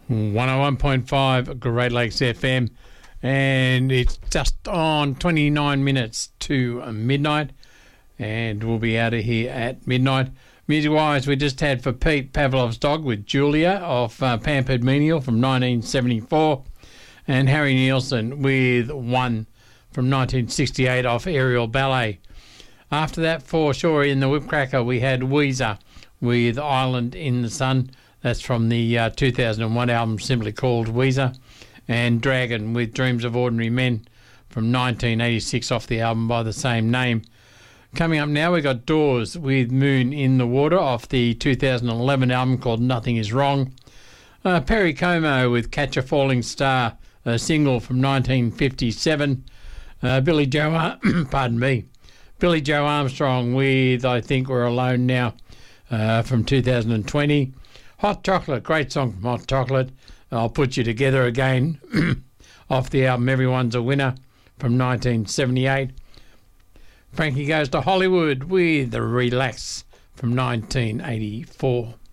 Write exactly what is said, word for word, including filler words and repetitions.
one oh one point five Great Lakes F M, and it's just on twenty-nine minutes to midnight, and we'll be out of here at midnight. Music-wise, we just had for Pete Pavlov's Dog with Julia off uh, Pampered Menial from nineteen seventy-four, and Harry Nielsen with One from nineteen sixty-eight off Aerial Ballet. After that, for sure, in the Whipcracker, we had Weezer with Island in the Sun. That's from the uh, two thousand one album simply called Weezer. And Dragon with Dreams of Ordinary Men from nineteen eighty-six off the album by the same name. Coming up now, we got Doors with Moon in the Water off the two thousand eleven album called Nothing Is Wrong. Uh, Perry Como with Catch a Falling Star, a single from nineteen fifty-seven. Uh, Billy Joe, Ar- pardon me, Billy Joe Armstrong with I Think We're Alone Now uh, from two thousand twenty. Hot Chocolate, great song from Hot Chocolate. I'll Put You Together Again off the album Everyone's a Winner from nineteen seventy-eight. Frankie Goes to Hollywood with The Relax from nineteen eighty-four.